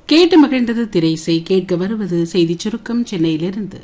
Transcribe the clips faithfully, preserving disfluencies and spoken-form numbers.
கேட்டு மகிழ்ந்தது திரைசை. கேட்க வருவது செய்தி சுருக்கம் சென்னையிலிருந்து.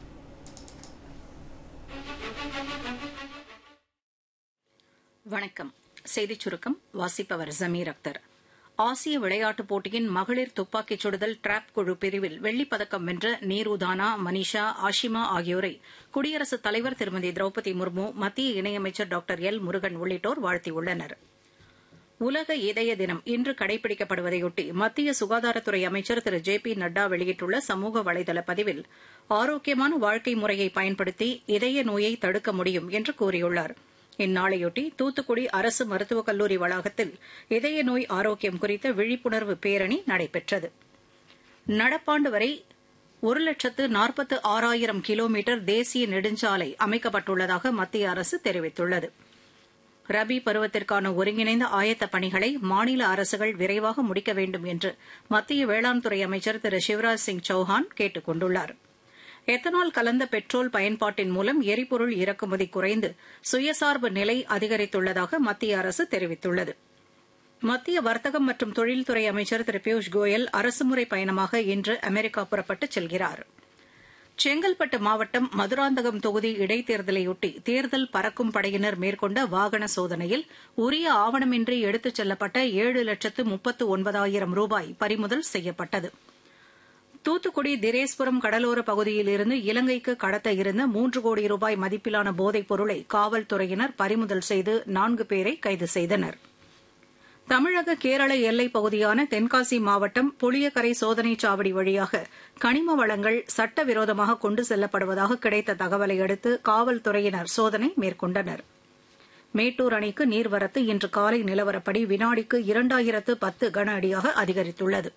வணக்கம். செய்திச் சுருக்கம் வாசிப்பவர் ஜமீர் அக்தர். ஆசிய விளையாட்டுப் போட்டியின் மகளிர் துப்பாக்கிச் சுடுதல் டிராப் குழு பிரிவில் வெள்ளிப் பதக்கம் வென்ற நீருதானா, மனிஷா, ஆஷிமா ஆகியோரை குடியரசுத் தலைவர் திருமதி திரௌபதி முர்மு, மத்திய இணையமைச்சர் டாக்டர் எல் முருகன் உள்ளிட்டோர் வாழ்த்தியுள்ளனர். உலக இதய தினம் இன்று கடைபிடிக்கப்படுவதையொட்டி மத்திய சுகாதாரத்துறை அமைச்சர் திரு ஜே பி நட்டா வெளியிட்டுள்ள சமூக வலைதள பதிவில் ஆரோக்கியமான வாழ்க்கை முறையை பயன்படுத்தி இதய நோயை தடுக்க முடியும் என்று கூறியுள்ளார். இந்நாளையொட்டி தூத்துக்குடி அரசு மருத்துவக் கல்லூரி வளாகத்தில் இதய நோய் ஆரோக்கியம் குறித்த விழிப்புணர்வு பேரணி நடைபெற்றது. நடப்பாண்டு வரை ஒரு லட்சத்து நாற்பத்து ஆறாயிரம் கிலோமீட்டர் தேசிய நெடுஞ்சாலை அமைக்கப்பட்டுள்ளதாக மத்திய அரசு தெரிவித்துள்ளது. ரபி பருவத்திற்கான ஒருங்கிணைந்த ஆயத்த பணிகளை மாநில அரசுகள் விரைவாக முடிக்க வேண்டும் என்று மத்திய வேளாண் துறை அமைச்சர் திரு சிவராஜ் சிங் சௌஹான் கேட்டுக் கொண்டுள்ளார். எத்தனால் கலந்த பெட்ரோல் பயன்பாட்டின் மூலம் எரிபொருள் இறக்குமதி குறைந்து சுயசார்பு நிலை அதிகரித்துள்ளதாக மத்திய அரசு தெரிவித்துள்ளது. மத்திய வர்த்தகம் மற்றும் தொழில்துறை அமைச்சர் திரு பியூஷ் கோயல் அரசுமுறை பயணமாக இன்று அமெரிக்கா புறப்பட்டுச் செல்கிறார். செங்கல்பட்டு மாவட்டம் மதுராந்தகம் தொகுதி இடைத்தேர்தலையொட்டி தேர்தல் பறக்கும் படையினர் மேற்கொண்ட வாகன சோதனையில் உரிய ஆவணமின்றி எடுத்துச் செல்லப்பட்ட ஏழு லட்சத்து முப்பத்து ஒன்பதாயிரம் ரூபாய் பறிமுதல் செய்யப்பட்டது. தூத்துக்குடி திரேஸ்புரம் கடலோர பகுதியிலிருந்து இலங்கைக்கு கடத்த இருந்த மூன்று கோடி ரூபாய் மதிப்பிலான போதைப் பொருளை காவல்துறையினர் பறிமுதல் செய்து நான்கு பேரை கைது செய்தனர். தமிழக கேரள எல்லைப் பகுதியான தென்காசி மாவட்டம் புளியக்கரை சோதனைச் சாவடி வழியாக கனிம வளங்கள் சட்டவிரோதமாக கொண்டு செல்லப்படுவதாக கிடைத்த தகவலை அடுத்து காவல்துறையினர் சோதனை மேற்கொண்டனர். மேட்டூர் அணைக்கு நீர்வரத்து இன்று காலை நிலவரப்படி வினாடிக்கு இரண்டாயிரத்து பத்து கன அடியாக அதிகரித்துள்ளது.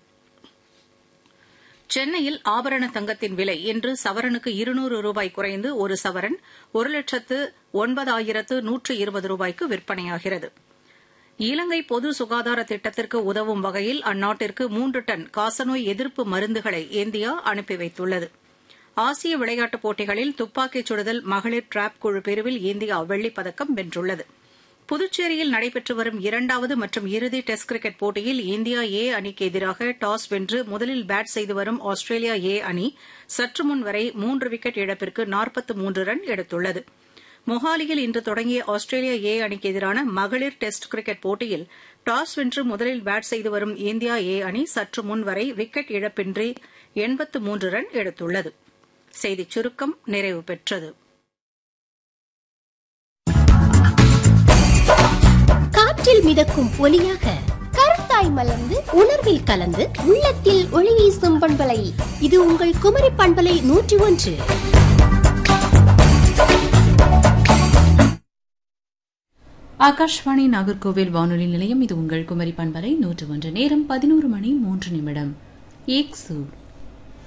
சென்னையில் ஆபரண தங்கத்தின் விலை இன்று சவரனுக்கு இருநூறு ரூபாய் குறைந்து ஒரு சவரன் ஒரு லட்சத்து ஒன்பதாயிரத்து நூற்று இருபது ரூபாய்க்கு விற்பனையாகிறது. இலங்கை பொது சுகாதார திட்டத்திற்கு உதவும் வகையில் அந்நாட்டிற்கு மூன்று டன் காசநோய் எதிர்ப்பு மருந்துகளை இந்தியா அனுப்பி வைத்துள்ளது. ஆசிய விளையாட்டுப் போட்டிகளில் துப்பாக்கிச் சுடுதல் மகளிர் டிராப் குழு பிரிவில் இந்தியா வெள்ளிப் பதக்கம் வென்றுள்ளது. புதுச்சேரியில் நடைபெற்று வரும் இரண்டாவது மற்றும் இறுதி டெஸ்ட் கிரிக்கெட் போட்டியில் இந்தியா ஏ அணிக்கு எதிராக டாஸ் வென்று முதலில் பேட் செய்து வரும் ஆஸ்திரேலியா ஏ அணி சற்று முன் வரை மூன்று விக்கெட் இழப்பிற்கு நாற்பத்து மூன்று ரன் எடுத்துள்ளது. மொஹாலியில் இன்று தொடங்கிய ஆஸ்திரேலியா ஏ அணிக்கு எதிரான மகளிர் டெஸ்ட் கிரிக்கெட் போட்டியில் டாஸ் வென்று முதலில் பேட் செய்து வரும் இந்தியா ஏ அணி சற்று முன் வரை விக்கெட் இழப்பின்றி எண்பத்து மூன்று ரன் எடுத்துள்ளது. செய்திச் சுருக்கம் நிறைவு பெற்றது. காற்றில் மிதக்கும் ஒலியாக கருத்தாய் மலர்ந்து உணர்வில் கலந்து உள்ளத்தில் ஒளி வீசும் பண்பலை இது உங்கள் குமரி பண்பலை நூற்றி ஒன்று. ஆகாஷ்வாணி நாகர்கோவில் வானொலி நிலையம். இது உங்கள் குமரி பண்பலை நூற்று ஒன்று. நேரம் பதினோரு மணி மூன்று நிமிடம். ஏக் சூர்